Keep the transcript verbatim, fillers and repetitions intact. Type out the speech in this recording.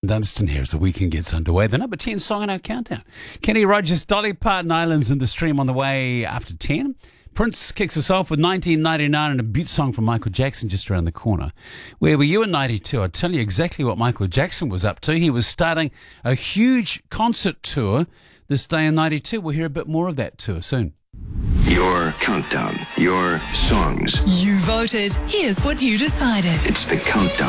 Dunstan here as the weekend gets underway. The number ten song in our countdown. Kenny Rogers, Dolly Parton, Islands in the Stream on the way after ten. Prince kicks us off with nineteen ninety-nine and a beat song from Michael Jackson just around the corner. Where were you in ninety-two? I'll tell you exactly what Michael Jackson was up to. He was starting a huge concert tour this day in ninety-two. We'll hear a bit more of that tour soon. Your countdown, your songs. You voted. Here's what you decided. It's the countdown.